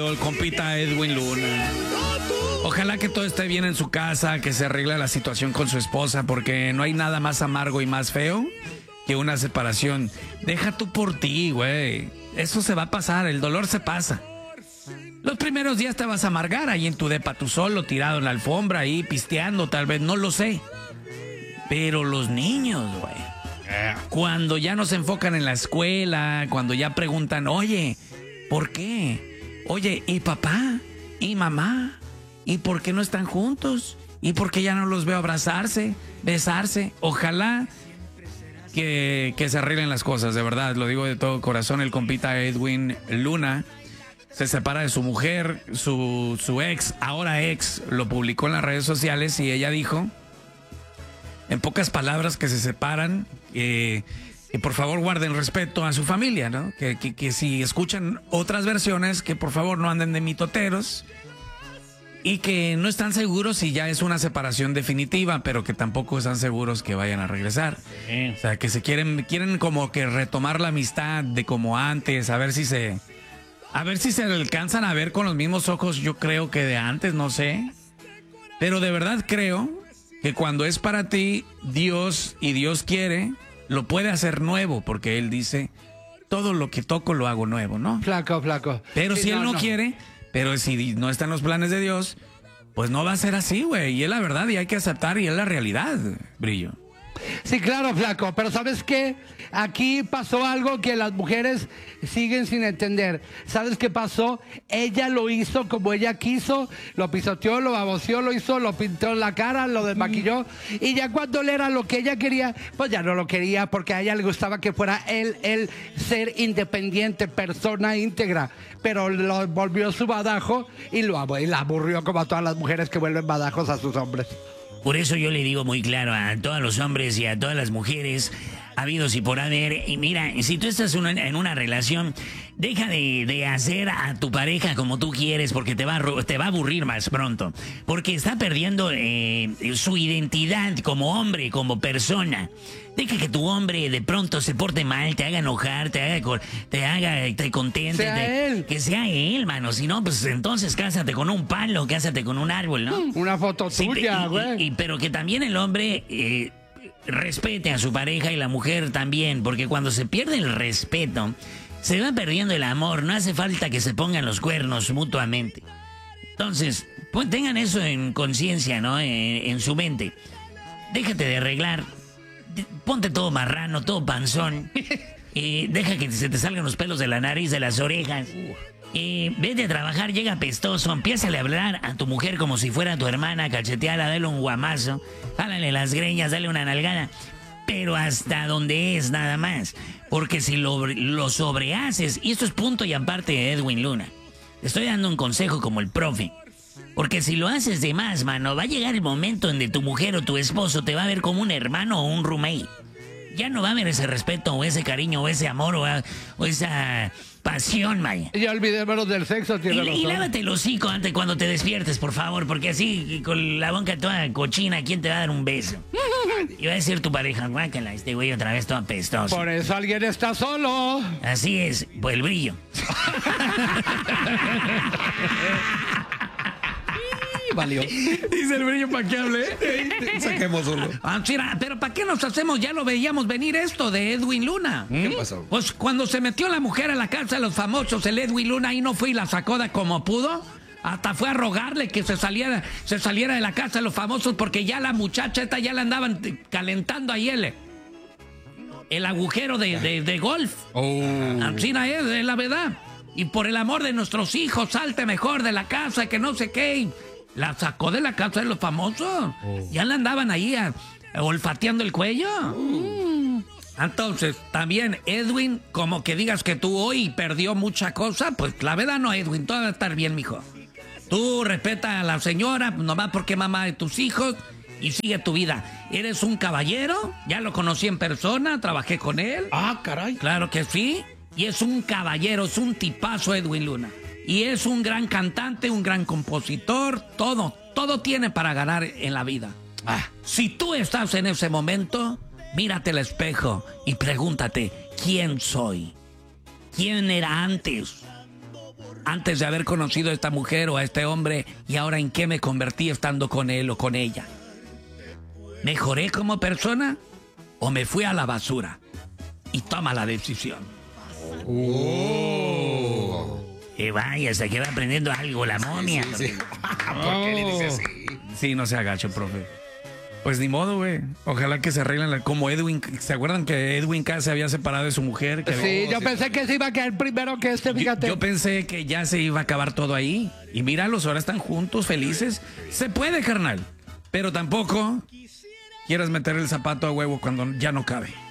El compita Edwin Luna. Ojalá que todo esté bien en su casa, que se arregle la situación con su esposa, porque no hay nada más amargo y más feo que una separación. Deja tú por ti, güey. Eso se va a pasar, el dolor se pasa. Los primeros días te vas a amargar ahí en tu depa, tú solo, tirado en la alfombra, ahí pisteando, tal vez, no lo sé. Pero los niños, güey, cuando ya no se enfocan en la escuela, cuando ya preguntan, oye, ¿por qué? Oye, ¿y papá? ¿Y mamá? ¿Y por qué no están juntos? ¿Y por qué ya no los veo abrazarse, besarse? Ojalá que se arreglen las cosas, de verdad, lo digo de todo corazón. El compita Edwin Luna se separa de su mujer, su ex, ahora ex, lo publicó en las redes sociales y ella dijo, en pocas palabras, que se separan, que por favor guarden respeto a su familia, ¿no? Que si escuchan otras versiones, que por favor no anden de mitoteros y que no están seguros si ya es una separación definitiva, pero que tampoco están seguros que vayan a regresar. O sea, que se quieren como que retomar la amistad de como antes, a ver si se alcanzan a ver con los mismos ojos, yo creo que de antes, no sé. Pero de verdad creo que cuando es para ti, Dios y Dios quiere, lo puede hacer nuevo, porque Él dice, todo lo que toco lo hago nuevo, ¿no? Flaco. Pero Sí, si Él no quiere, pero si no está en los planes de Dios, pues no va a ser así, güey. Y es la verdad y hay que aceptar y es la realidad, Brillo. Sí, claro, flaco, pero ¿sabes qué? Aquí pasó algo que las mujeres siguen sin entender. ¿Sabes qué pasó? Ella lo hizo como ella quiso, lo pisoteó, lo baboseó, lo pintó en la cara, lo desmaquilló, y ya cuando le era lo que ella quería, pues ya no lo quería, porque a ella le gustaba que fuera él ser independiente, persona íntegra, pero lo volvió su badajo y la aburrió como a todas las mujeres que vuelven badajos a sus hombres. Por eso yo le digo muy claro a todos los hombres y a todas las mujeres, habidos y por haber, y mira, si tú estás en una relación, deja de hacer a tu pareja como tú quieres, porque te va a aburrir más pronto, porque está perdiendo su identidad como hombre, como persona. Deja que tu hombre de pronto se porte mal, te haga enojar, te contente. Que sea él, mano. Si no, pues entonces cásate con un palo, cásate con un árbol, ¿no? Una foto tuya, güey. Pero que también el hombre respete a su pareja y la mujer también, porque cuando se pierde el respeto, se va perdiendo el amor. No hace falta que se pongan los cuernos mutuamente. Entonces, pues tengan eso en conciencia, ¿no? En su mente. Déjate de arreglar. Ponte todo marrano, todo panzón. Deja que se te salgan los pelos de la nariz, de las orejas. Vete a trabajar, llega pestoso. Empiézale a hablar a tu mujer como si fuera tu hermana, cacheteala, dale un guamazo, jálale las greñas, dale una nalgada. Pero hasta donde es, nada más. Porque si lo sobrehaces, y esto es punto y aparte de Edwin Luna, te estoy dando un consejo como el profe. Porque si lo haces de más, mano, va a llegar el momento en que tu mujer o tu esposo te va a ver como un hermano o un roommate. Ya no va a haber ese respeto o ese cariño o ese amor o esa pasión, vaya. Ya olvidémonos del sexo, tiene razón. Y lávate el hocico antes cuando te despiertes, por favor, porque así, con la boca toda cochina, ¿quién te va a dar un beso? Y va a decir tu pareja, guácala, este güey otra vez todo apestoso. Por eso alguien está solo. Así es, por el brillo. Valió. Dice el Brillo, ¿para qué hable? Saquemos uno. Pero ¿para qué nos hacemos? Ya lo veíamos venir esto de Edwin Luna. ¿Qué pasó? Pues cuando se metió la mujer a la casa de los famosos, el Edwin Luna ahí no fue y la sacó de como pudo. Hasta fue a rogarle que se saliera de la casa de los famosos, porque ya la muchacha esta ya la andaban calentando ahí el agujero de golf. Así es la verdad. Y por el amor de nuestros hijos, salte mejor de la casa, que no sé qué. La sacó de la casa de los famosos. Ya la andaban ahí olfateando el cuello. Entonces, también Edwin, como que digas que tú hoy perdió mucha cosa, pues la verdad no, Edwin, todo va a estar bien, mijo. Tú respeta a la señora, nomás porque es mamá de tus hijos, y sigue tu vida. Eres un caballero, ya lo conocí en persona, trabajé con él. Ah, caray. Claro que sí. Y es un caballero, es un tipazo Edwin Luna. Y es un gran cantante, un gran compositor, todo tiene para ganar en la vida. Si tú estás en ese momento, mírate al espejo y pregúntate, ¿quién soy? ¿Quién era antes? antes de haber conocido a esta mujer o a este hombre y ahora en qué me convertí estando con él o con ella. ¿Mejoré como persona o me fui a la basura? Y toma la decisión. Vaya, se queda aprendiendo algo la momia. Sí. ¿Por qué le dice así? Sí, no se agache, profe. Pues ni modo, güey. Ojalá que se arreglen como Edwin. ¿Se acuerdan que Edwin K. se había separado de su mujer? Que Sí, yo pensé que se iba a caer primero que fíjate. Yo pensé que ya se iba a acabar todo ahí. Y míralos, ahora están juntos, felices. Se puede, carnal. Pero tampoco quieras meter el zapato a huevo cuando ya no cabe.